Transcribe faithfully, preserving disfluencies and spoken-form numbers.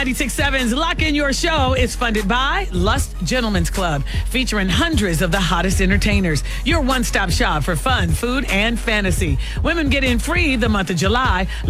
ninety-six point seven's Lock In Your Show is funded by Lust Gentlemen's Club, featuring hundreds of the hottest entertainers. Your one-stop shop for fun, food, and fantasy. Women get in free the month of July.